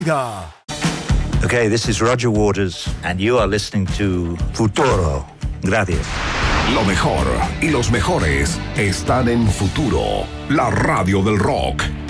Okay, this is Roger Waters, and you are listening to Futuro. Gracias. Lo mejor y los mejores están en Futuro, la radio del rock.